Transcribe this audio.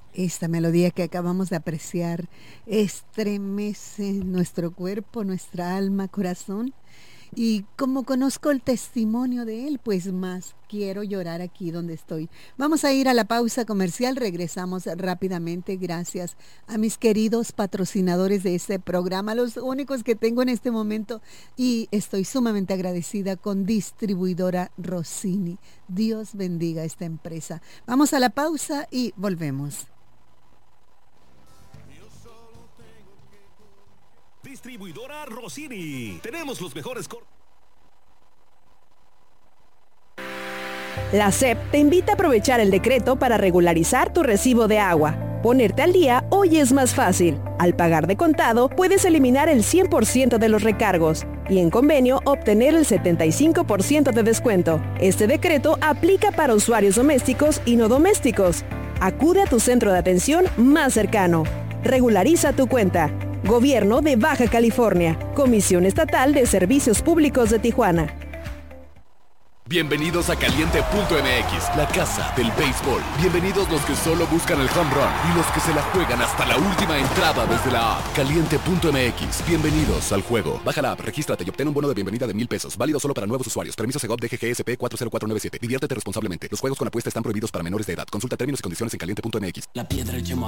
Esta melodía que acabamos de apreciar estremece nuestro cuerpo, nuestra alma, corazón. Y como conozco el testimonio de él, pues más quiero llorar aquí donde estoy. Vamos a ir a la pausa comercial, regresamos rápidamente gracias a mis queridos patrocinadores de este programa, los únicos que tengo en este momento, y estoy sumamente agradecida con Distribuidora Rossini. Dios bendiga esta empresa. Vamos a la pausa y volvemos. Distribuidora Rossini. Tenemos los mejores La SEP te invita a aprovechar el decreto para regularizar tu recibo de agua. Ponerte al día hoy es más fácil. Al pagar de contado, puedes eliminar el 100% de los recargos y en convenio obtener el 75% de descuento. Este decreto aplica para usuarios domésticos y no domésticos. Acude a tu centro de atención más cercano. Regulariza tu cuenta. Gobierno de Baja California. Comisión Estatal de Servicios Públicos de Tijuana. Bienvenidos a Caliente.mx, la casa del béisbol. Bienvenidos los que solo buscan el home run y los que se la juegan hasta la última entrada desde la app. Caliente.mx, bienvenidos al juego. Baja la app, regístrate y obtén un bono de bienvenida de $1,000. Válido solo para nuevos usuarios. Permiso Segov DGGSP 40497. Diviértete responsablemente. Los juegos con apuesta están prohibidos para menores de edad. Consulta términos y condiciones en Caliente.mx. La piedra, el yemo